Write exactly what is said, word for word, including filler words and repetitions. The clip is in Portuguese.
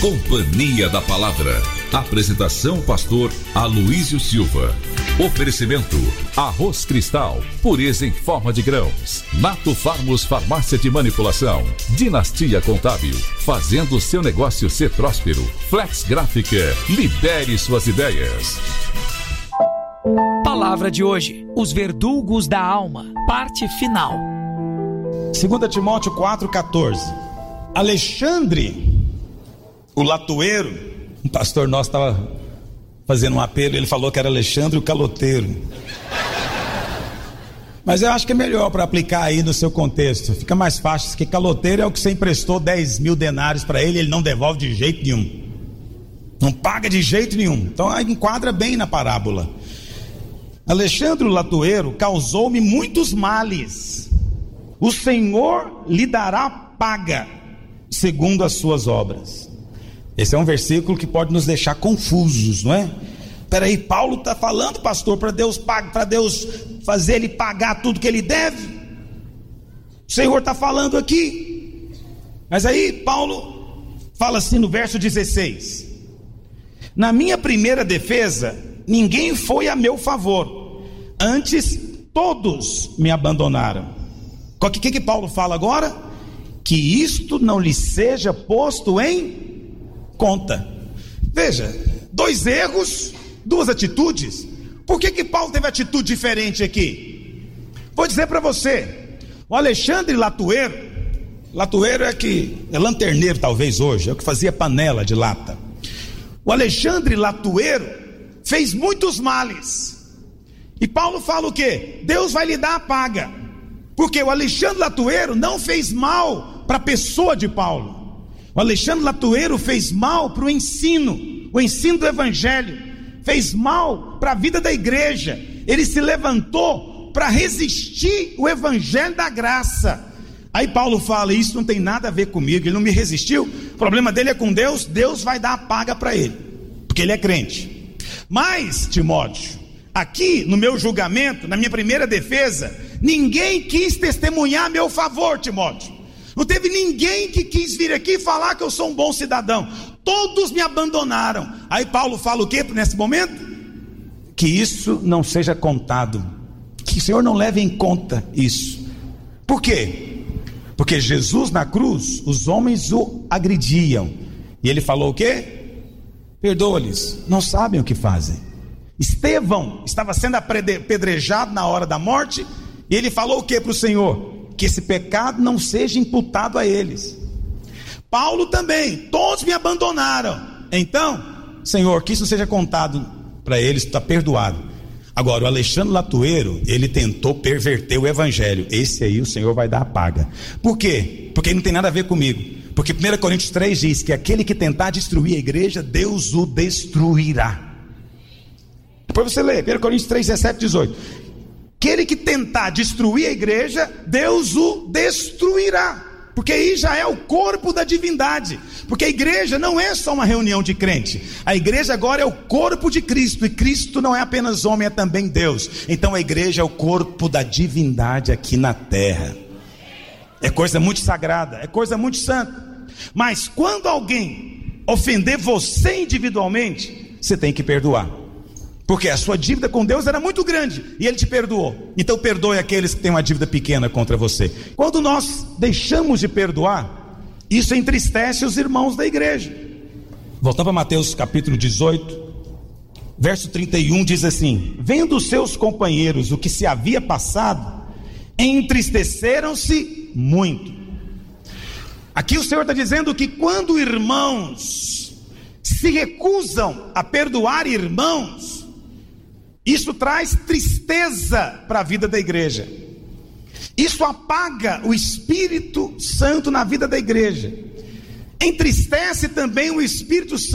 Companhia da Palavra. Apresentação pastor Aloísio Silva. Oferecimento Arroz Cristal, pureza em forma de grãos. Nato Farmos Farmácia de Manipulação. Dinastia Contábil, fazendo seu negócio ser próspero. Flex Gráfica, libere suas ideias. Palavra de hoje: os verdugos da alma, parte final. Segunda Timóteo quatro, quatorze. Alexandre, o latoeiro, um pastor nosso estava fazendo um apelo, ele falou que era Alexandre o caloteiro. Mas eu acho que é melhor para aplicar aí no seu contexto, fica mais fácil, que caloteiro é o que você emprestou dez mil denários para ele, ele não devolve de jeito nenhum, não paga de jeito nenhum. Então aí enquadra bem na parábola. Alexandre o latoeiro causou-me muitos males, o Senhor lhe dará paga segundo as suas obras. Esse é um versículo que pode nos deixar confusos, não é? Peraí, Paulo está falando, pastor, para Deus, para Deus fazer ele pagar tudo que ele deve? O Senhor está falando aqui. Mas aí Paulo fala assim no verso dezesseis: na minha primeira defesa, ninguém foi a meu favor, antes todos me abandonaram. O que, que que Paulo fala agora? Que isto não lhe seja posto em conta. Veja, dois erros, duas atitudes. Por que que Paulo teve atitude diferente aqui? Vou dizer para você. O Alexandre latoeiro, latoeiro é que é lanterneiro talvez hoje, é o que fazia panela de lata. O Alexandre latoeiro fez muitos males. E Paulo fala o quê? Deus vai lhe dar a paga. Porque o Alexandre latoeiro não fez mal para a pessoa de Paulo. O Alexandre latoeiro fez mal para o ensino, o ensino do evangelho, fez mal para a vida da igreja. Ele se levantou para resistir o evangelho da graça. Aí Paulo fala: isso não tem nada a ver comigo, ele não me resistiu, o problema dele é com Deus, Deus vai dar a paga para ele, porque ele é crente. Mas, Timóteo, aqui no meu julgamento, na minha primeira defesa, ninguém quis testemunhar a meu favor, Timóteo. Não teve ninguém que quis vir aqui falar que eu sou um bom cidadão. Todos me abandonaram. Aí Paulo fala o que nesse momento? Que isso não seja contado, que o Senhor não leve em conta isso. Por quê? Porque Jesus na cruz, os homens o agrediam, e ele falou o quê? Perdoa-lhes, não sabem o que fazem. Estevão estava sendo apedrejado na hora da morte, e ele falou o que para o Senhor? Que esse pecado não seja imputado a eles. Paulo também, todos me abandonaram. Então, Senhor, que isso seja contado para eles, está perdoado. Agora, o Alexandre latoeiro, ele tentou perverter o evangelho. Esse aí o Senhor vai dar a paga. Por quê? Porque não tem nada a ver comigo. Porque primeira Coríntios três diz que aquele que tentar destruir a igreja, Deus o destruirá. Depois você lê, primeira Coríntios três, dezessete, dezoito. Aquele que tentar destruir a igreja, Deus o destruirá. Porque aí já é o corpo da divindade. Porque a igreja não é só uma reunião de crente. A igreja agora é o corpo de Cristo. E Cristo não é apenas homem, é também Deus. Então a igreja é o corpo da divindade aqui na terra. É coisa muito sagrada, é coisa muito santa. Mas quando alguém ofender você individualmente, você tem que perdoar. Porque a sua dívida com Deus era muito grande e Ele te perdoou. Então perdoe aqueles que têm uma dívida pequena contra você. Quando nós deixamos de perdoar, isso entristece os irmãos da igreja. Voltando para Mateus capítulo dezoito, verso trinta e um, diz assim: vendo os seus companheiros o que se havia passado, entristeceram-se muito. Aqui o Senhor está dizendo que quando irmãos se recusam a perdoar irmãos, isso traz tristeza para a vida da igreja. Isso apaga o Espírito Santo na vida da igreja. Entristece também o Espírito Santo